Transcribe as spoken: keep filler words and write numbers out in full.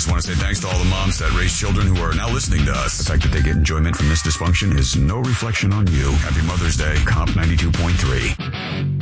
just want to say thanks to all the moms that raise children who are now listening to us. The fact that they get enjoyment from this dysfunction is no reflection on you. Happy Mother's Day, Comp ninety-two point three.